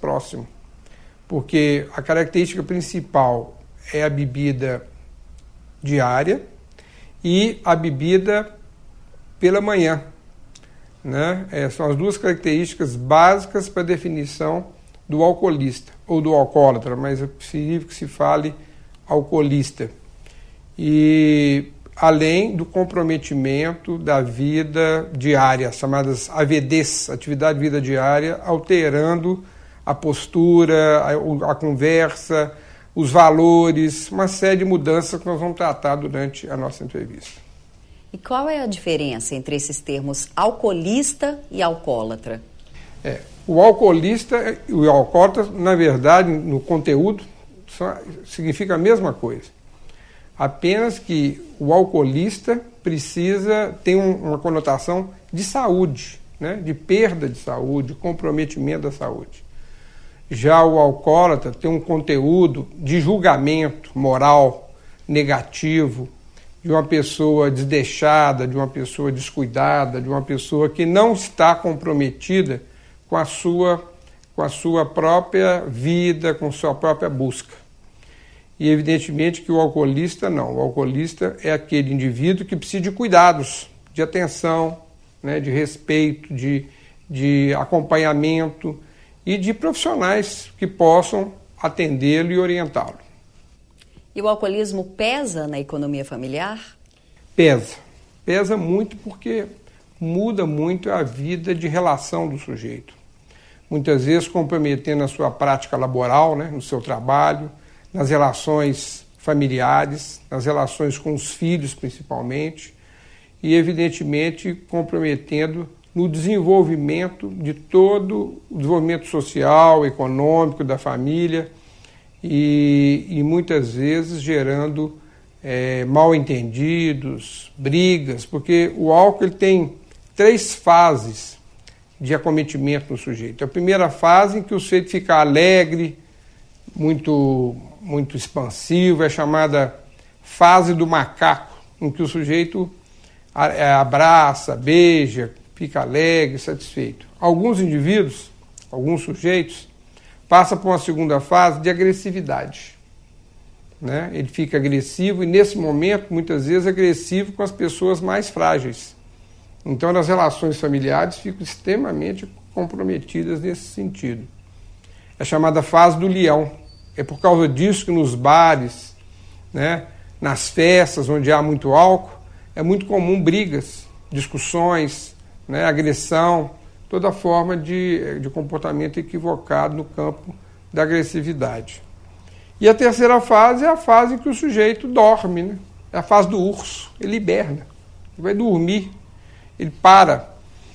próximo, porque a característica principal é a bebida diária e a bebida pela manhã, né? São as duas características básicas para a definição do alcoolista ou do alcoólatra, mas é preferível que se fale alcoolista. E além do comprometimento da vida diária, chamadas AVDs, atividade de vida diária, alterando a postura, a conversa, os valores, uma série de mudanças que nós vamos tratar durante a nossa entrevista. E qual é a diferença entre esses termos alcoolista e alcoólatra? O alcoolista e o alcoólatra, na verdade, no conteúdo, significa a mesma coisa. Apenas que o alcoolista tem uma conotação de saúde, né? De perda de saúde, comprometimento da saúde. Já o alcoólatra tem um conteúdo de julgamento moral negativo, de uma pessoa desdeixada, de uma pessoa descuidada, de uma pessoa que não está comprometida com a sua própria vida, com sua própria busca. E evidentemente que o alcoolista não. O alcoolista é aquele indivíduo que precisa de cuidados, de atenção, né, de respeito, de acompanhamento e de profissionais que possam atendê-lo e orientá-lo. E o alcoolismo pesa na economia familiar? Pesa. Pesa muito porque muda muito a vida de relação do sujeito. Muitas vezes comprometendo a sua prática laboral, né, no seu trabalho, nas relações familiares, nas relações com os filhos principalmente, e evidentemente comprometendo no desenvolvimento de todo o desenvolvimento social, econômico da família, e muitas vezes gerando mal-entendidos, brigas, porque o álcool ele tem 3 fases de acometimento no sujeito. A primeira fase em que o sujeito fica alegre, muito expansivo, é chamada fase do macaco, em que o sujeito abraça, beija, fica alegre, satisfeito. Alguns indivíduos, alguns sujeitos, passam por uma segunda fase de agressividade, né? Ele fica agressivo e, nesse momento, muitas vezes agressivo com as pessoas mais frágeis. Então, as relações familiares ficam extremamente comprometidas nesse sentido. É chamada fase do leão. É por causa disso que nos bares, né, nas festas onde há muito álcool, é muito comum brigas, discussões, né, agressão, toda forma de comportamento equivocado no campo da agressividade. E a terceira fase é a fase em que o sujeito dorme, né? É a fase do urso, ele hiberna, ele vai dormir, ele para.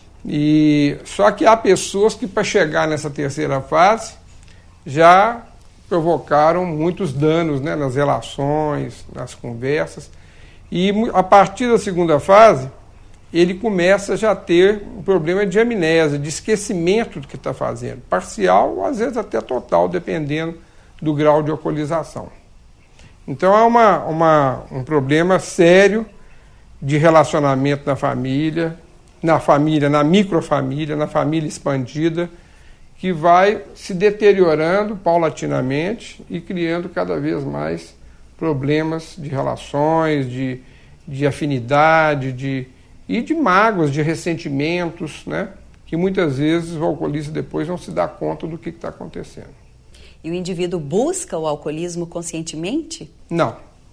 Só que há pessoas que, para chegar nessa terceira fase, já provocaram muitos danos, né, nas relações, nas conversas. E a partir da segunda fase, ele começa já a ter um problema de amnésia, de esquecimento do que está fazendo. Parcial ou às vezes até total, dependendo do grau de alcoolização. Então é um problema sério de relacionamento na família, na microfamília, na família expandida, que vai se deteriorando paulatinamente e criando cada vez mais problemas de relações, de afinidade, e de mágoas, de ressentimentos, né? Que muitas vezes o alcoolista depois não se dá conta do que está acontecendo. E o indivíduo busca o alcoolismo conscientemente? Não.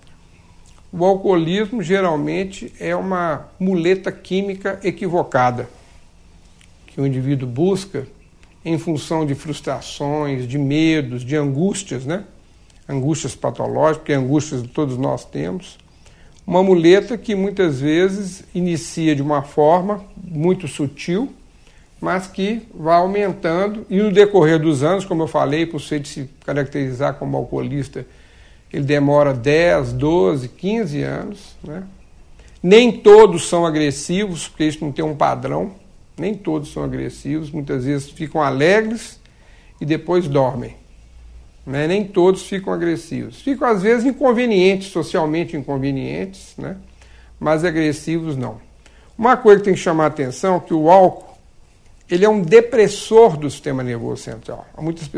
O alcoolismo geralmente é uma muleta química equivocada, que o indivíduo busca em função de frustrações, de medos, de angústias, né? Angústias patológicas, porque angústias todos nós temos. Uma muleta que muitas vezes inicia de uma forma muito sutil, mas que vai aumentando, e no decorrer dos anos, como eu falei, por você se caracterizar como alcoolista, ele demora 10, 12, 15 anos, né? Nem todos são agressivos, porque isso não tem um padrão, nem todos são agressivos, muitas vezes ficam alegres e depois dormem. Né? Nem todos ficam agressivos. Ficam, às vezes, inconvenientes, socialmente inconvenientes, né? Mas agressivos não. Uma coisa que tem que chamar a atenção é que o álcool ele é um depressor do sistema nervoso central. Há muitas